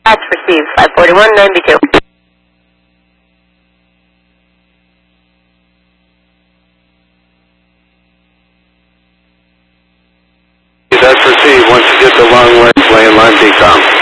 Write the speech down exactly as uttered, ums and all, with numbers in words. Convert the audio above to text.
That's received, five forty-one ninety-two. That's received. Once you get the long range, lay in line, decom.